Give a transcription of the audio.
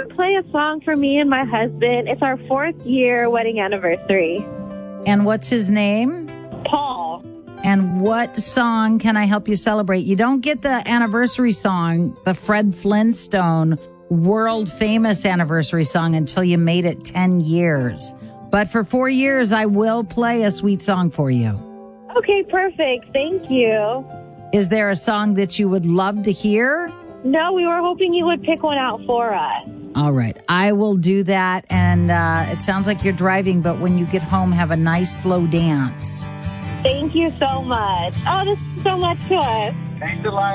to play a song for me and my husband. It's our 4th year wedding anniversary. And what's his name? Paul. And what song can I help you celebrate? You don't get the anniversary song, the Fred Flintstone world famous anniversary song, until you made it 10 years. But for 4 years, I will play a sweet song for you. Okay, perfect. Thank you. Is there a song that you would love to hear? No, we were hoping you would pick one out for us. All right. I will do that. And it sounds like you're driving, but when you get home, have a nice slow dance. Thank you so much. Oh, this is so much to us. Thanks a lot.